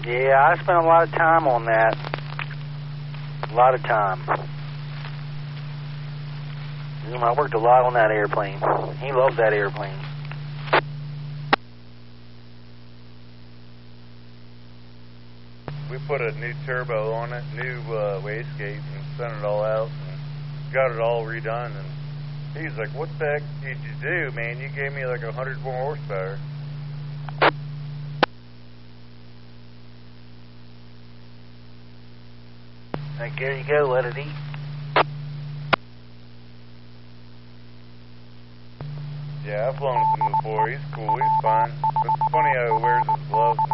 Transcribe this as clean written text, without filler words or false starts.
Yeah, I spent a lot of time on that. A lot of time. I worked a lot on that airplane. He loves that airplane. We put a new turbo on it, new wastegate, and sent it all out, and got it all redone. And he's like, "What the heck did you do, man? You gave me like 100 more horsepower." Like, there you go, let it eat. Yeah, I've flown with him before. He's cool. He's fine. But it's funny how he wears his gloves and